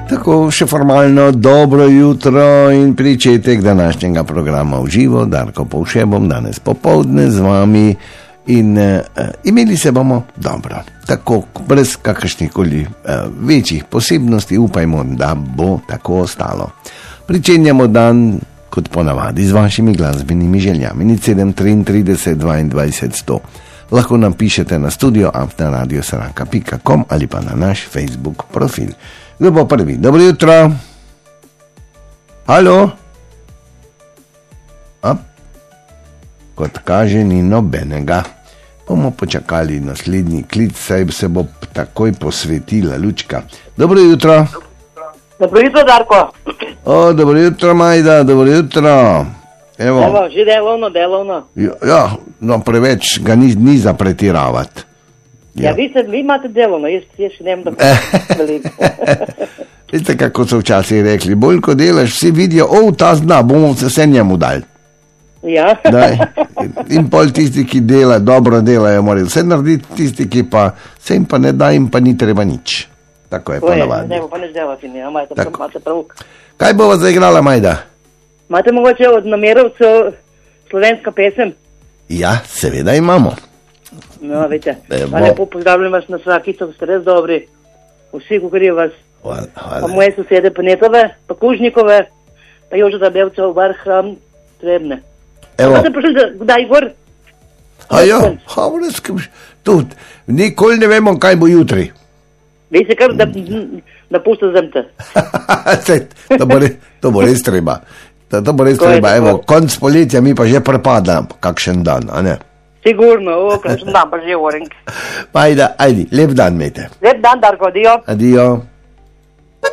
Tako še formalno dobro jutro in pričetek današnjega programa v živo. Darko Povše bom danes popoldne z vami in imeli se bomo dobro. Tako brez kakršnikoli večjih posebnosti, upajmo, da bo tako ostalo. Pričenjamo dan kot ponavadi z vašimi glasbenimi željami. 733 22 100. Lahko nam pišete na studio@radiosraka.com ali pa na naš Facebook profil. Kdo bo prvi? Dobro jutro. Halo? Kot kaže, ni nobenega. Bomo počakali naslednji klic, saj se bo takoj posvetila Lučka. Dobro jutro. Dobro jutro, Darko. Dobro jutro, Majda, dobro jutro. Evo, že delovno. Ja, no preveč ga ni za pretiravati. Ja, vi imate delovno, jaz še ne vem, da veliko. Veste, kako so včasih rekli, bolj ko delaš, vsi vidijo, ta zna, bomo vse njemu dali. Ja. In pol tisti, ki dela, dobro delajo, morajo vse narediti, tisti, ki pa se jim pa ne da, jim pa ni treba nič. Tako je ponavadi. Ne bo pa nič delati, imate prav. Kaj bova zaigrala, Majda? Imate mogoče od Namerovcev slovenska pesem? Ja, seveda imamo. No, veste, lepo pozdravljam vas na Srakico, ste res dobri. Vsi, ko gre vas. Hvala. Pa moje sosede Panetove, pa Kužnikove, pa Jožeta Belcev, Vrh, Trebne. Pa ste prišli, kdaj gor? Tudi, nikoli ne vemo, kaj bo jutri. Veste kar, da pusto zemte. To bo res treba. To bo res treba, evo, konc poletja mi pa že prepada kakšen dan, a ne? Sigurno, kakšen dan pa že orenk. Majda, ajdi, lep dan imejte. Lep dan, Darko, adijo. Adijo.